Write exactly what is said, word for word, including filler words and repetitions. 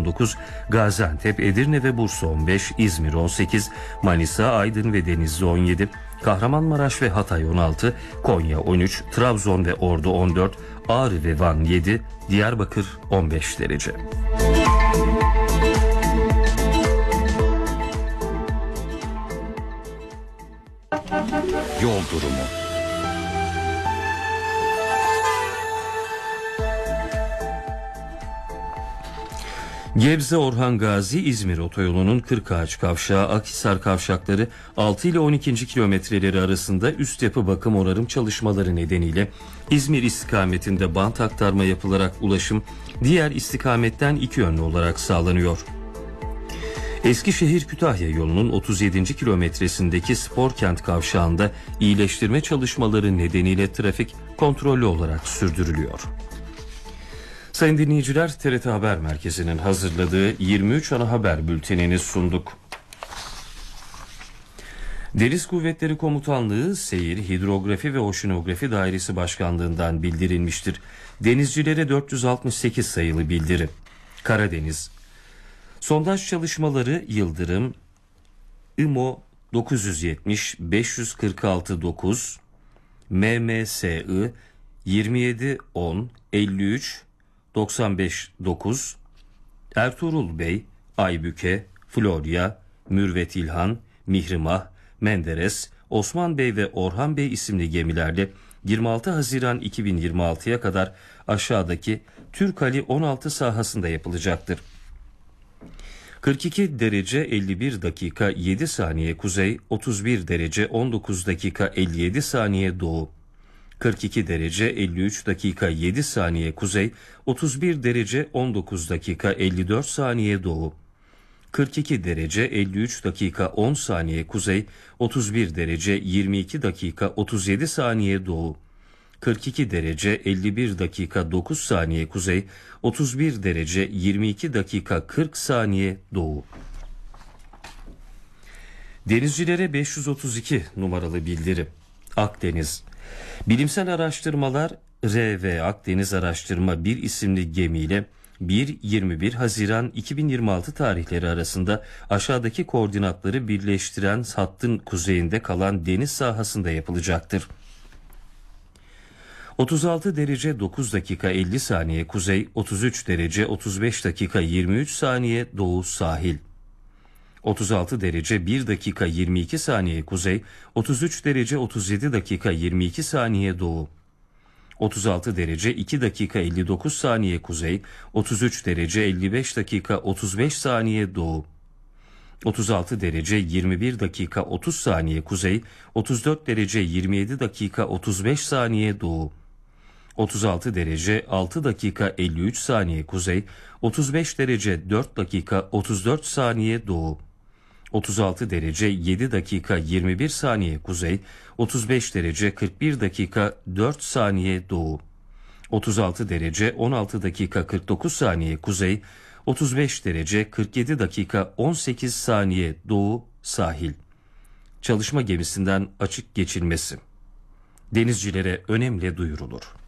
on dokuz, Gaziantep, Edirne ve Bursa on beş, İzmir on sekiz, Manisa, Aydın ve Denizli on yedi, Kahramanmaraş ve Hatay on altı, Konya on üç, Trabzon ve Ordu on dört, Ağrı ve Van yedi, Diyarbakır on beş derece. Yol durumu. Gebze Orhan Gazi İzmir otoyolunun Kırkağaç Kavşağı Akhisar kavşakları altı ile on ikinci kilometreleri arasında üst yapı bakım onarım çalışmaları nedeniyle İzmir istikametinde bant aktarma yapılarak ulaşım diğer istikametten iki yönlü olarak sağlanıyor. Eskişehir Kütahya yolunun otuz yedinci kilometresindeki Sporkent kavşağında iyileştirme çalışmaları nedeniyle trafik kontrollü olarak sürdürülüyor. Sayın dinleyiciler, T R T Haber Merkezi'nin hazırladığı yirmi üç ana haber bültenini sunduk. Deniz Kuvvetleri Komutanlığı Seyir, Hidrografi ve Oşinografi Dairesi Başkanlığı'ndan bildirilmiştir. Denizcilere dört yüz altmış sekiz sayılı bildiri. Karadeniz. Sondaj çalışmaları Yıldırım, I M O dokuz yüz yetmiş beş yüz kırk altı dokuz, M M S I yirmi yedi on elli üç doksan beş dokuz, Ertuğrul Bey, Aybüke, Florya, Mürvet İlhan, Mihrimah, Menderes, Osman Bey ve Orhan Bey isimli gemilerle yirmi altı Haziran iki bin yirmi altıya kadar aşağıdaki Türkali on altı sahasında yapılacaktır. kırk iki derece elli bir dakika yedi saniye kuzey, otuz bir derece on dokuz dakika elli yedi saniye doğu, kırk iki derece elli üç dakika yedi saniye kuzey, otuz bir derece on dokuz dakika elli dört saniye doğu, kırk iki derece elli üç dakika on saniye kuzey, otuz bir derece yirmi iki dakika otuz yedi saniye doğu, kırk iki derece elli bir dakika dokuz saniye kuzey, otuz bir derece yirmi iki dakika kırk saniye doğu. Denizcilere beş yüz otuz iki numaralı bildiri. Akdeniz. Bilimsel araştırmalar R V Akdeniz Araştırma bir isimli gemiyle bir yirmi bir Haziran iki bin yirmi altı tarihleri arasında aşağıdaki koordinatları birleştiren hattın kuzeyinde kalan deniz sahasında yapılacaktır. otuz altı derece dokuz dakika elli saniye kuzey, otuz üç derece otuz beş dakika yirmi üç saniye doğu sahil. otuz altı derece bir dakika yirmi iki saniye kuzey, otuz üç derece otuz yedi dakika yirmi iki saniye doğu. otuz altı derece iki dakika elli dokuz saniye kuzey, otuz üç derece elli beş dakika otuz beş saniye doğu. otuz altı derece yirmi bir dakika otuz saniye kuzey, otuz dört derece yirmi yedi dakika otuz beş saniye doğu. otuz altı derece altı dakika elli üç saniye kuzey, otuz beş derece dört dakika otuz dört saniye doğu. otuz altı derece yedi dakika yirmi bir saniye kuzey, otuz beş derece kırk bir dakika dört saniye doğu. otuz altı derece on altı dakika kırk dokuz saniye kuzey, otuz beş derece kırk yedi dakika on sekiz saniye doğu sahil. Çalışma gemisinden açık geçilmesi. Denizcilere önemli duyurulur.